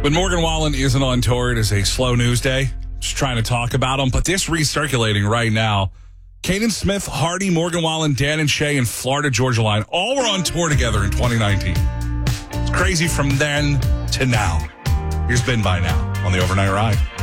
When Morgan Wallen isn't on tour, it is a slow news day. Just trying to talk about them. But this recirculating right now, Kanan Smith, Hardy, Morgan Wallen, Dan and Shay, and Florida Georgia Line all were on tour together in 2019. It's crazy from then to now. Here's Ben by now on the Overnight Ride.